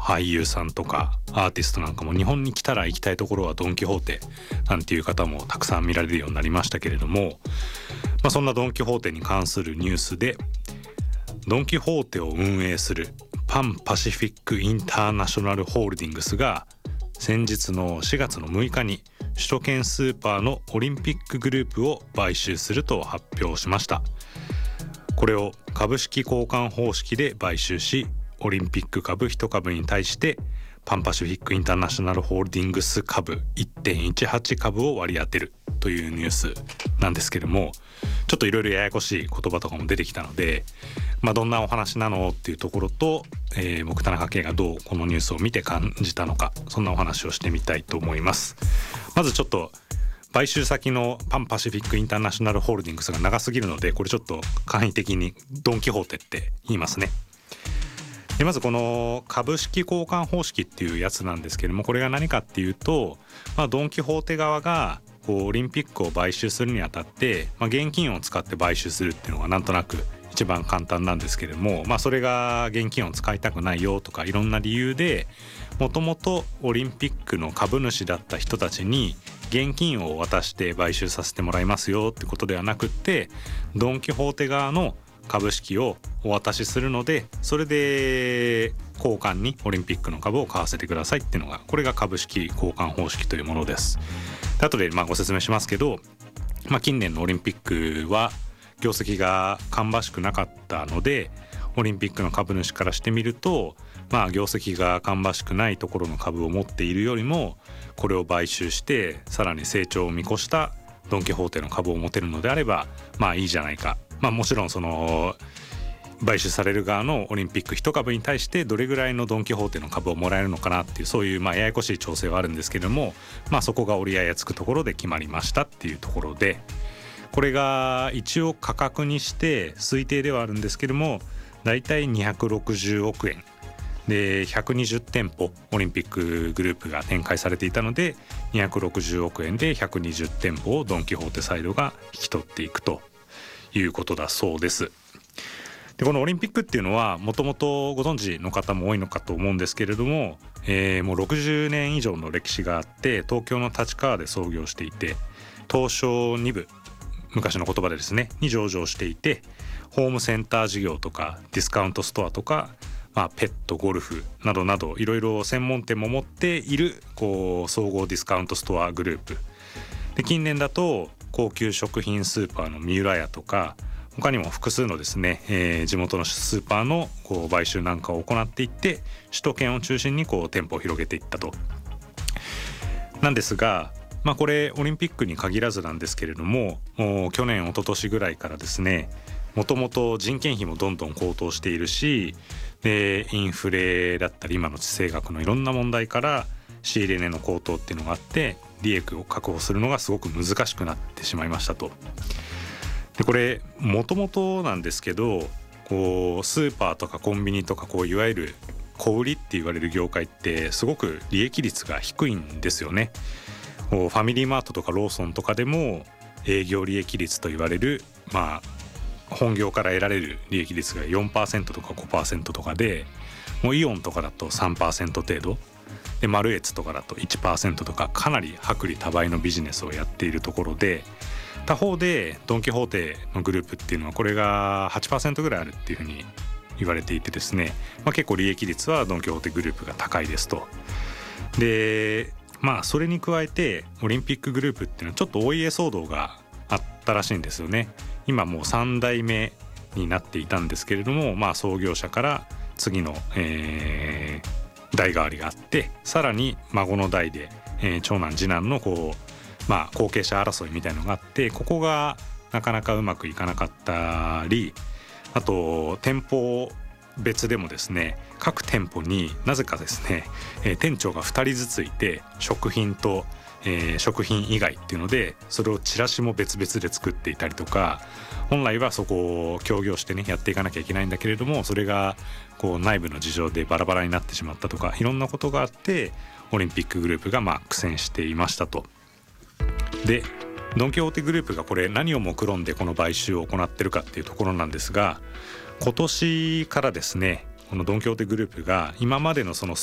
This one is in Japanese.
俳優さんとかアーティストなんかも日本に来たら行きたいところはドン・キホーテなんていう方もたくさん見られるようになりましたけれども、そんなドン・キホーテに関するニュースで、ドン・キホーテを運営するパンパシフィックインターナショナルホールディングスが先日の4月の6日に首都圏スーパーのオリンピックグループを買収すると発表しました。これを株式交換方式で買収し、オリンピック株1株に対してパンパシフィックインターナショナルホールディングス株 1.18 株を割り当てるというニュースなんですけども、ちょっといろいろややこしい言葉とかも出てきたので、どんなお話なのっていうところと、僕田中圭がどうこのニュースを見て感じたのか、そんなお話をしてみたいと思います。まずちょっと買収先のパンパシフィックインターナショナルホールディングスが長すぎるので、これちょっと簡易的にドン・キホーテって言いますね。でまずこの株式交換方式っていうやつなんですけども、これが何かっていうと、ドン・キホーテ側がオリンピックを買収するにあたって、現金を使って買収するっていうのがなんとなく一番簡単なんですけれども、それが現金を使いたくないよとかいろんな理由で、もともとオリンピックの株主だった人たちに現金を渡して買収させてもらいますよってことではなくって、ドン・キホーテ側の株式をお渡しするので、それで交換にオリンピックの株を買わせてくださいっていうのが、これが株式交換方式というものです。後でご説明しますけど、近年のオリンピックは業績が芳しくなかったので、オリンピックの株主からしてみると、業績が芳しくないところの株を持っているよりも、これを買収してさらに成長を見越したドン・キホーテの株を持てるのであればいいじゃないか。もちろんその買収される側のオリンピック1株に対してどれぐらいのドン・キホーテの株をもらえるのかなっていう、そういうややこしい調整はあるんですけれども、そこが折り合いがつくところで決まりましたっていうところで、これが一応価格にして推定ではあるんですけども、だいたい260億円で120店舗オリンピックグループが展開されていたので、260億円で120店舗をドン・キホーテサイドが引き取っていくということだそうです。でこのオリンピックっていうのはもともとご存知の方も多いのかと思うんですけれども、もう60年以上の歴史があって、東京の立川で創業していて、東証2部、昔の言葉でですねに上場していて、ホームセンター事業とかディスカウントストアとか、ペット、ゴルフなどなどいろいろ専門店も持っている総合ディスカウントストアグループで、近年だと高級食品スーパーの三浦屋とか、他にも複数のですね、地元のスーパーの買収なんかを行っていって、首都圏を中心に店舗を広げていったと。なんですが、これオリンピックに限らずなんですけれども、去年一昨年ぐらいからですね、もともと人件費もどんどん高騰しているし、でインフレだったり今の地政学のいろんな問題から仕入れ値の高騰っていうのがあって、利益を確保するのがすごく難しくなってしまいましたと。でこれもともとなんですけど、スーパーとかコンビニとかいわゆる小売りって言われる業界ってすごく利益率が低いんですよね。ファミリーマートとかローソンとかでも営業利益率と言われる、本業から得られる利益率が 4% とか 5% とかで、もうイオンとかだと 3% 程度で、マルエツとかだと 1% とか、かなり薄利多売のビジネスをやっているところで、他方でドン・キホーテのグループっていうのはこれが 8% ぐらいあるっていうふうに言われていてですね、結構利益率はドン・キホーテグループが高いですと。でそれに加えてオリンピックグループっていうのはちょっとお家騒動があったらしいんですよね。今もう3代目になっていたんですけれども、創業者から次の、代替わりがあって、さらに孫の代で、長男次男の後継者争いみたいのがあって、ここがなかなかうまくいかなかったり、あと店舗別でもですね、各店舗になぜかですね、店長が2人ずついて、食品と、食品以外っていうので、それをチラシも別々で作っていたりとか、本来はそこを協業してねやっていかなきゃいけないんだけれども、それが内部の事情でバラバラになってしまったとか、いろんなことがあってオリンピックグループが苦戦していましたと。でドン・キホーテグループがこれ何を目論んでこの買収を行っているかっていうところなんですが、今年からですね、このドン・キホーテグループが今までのその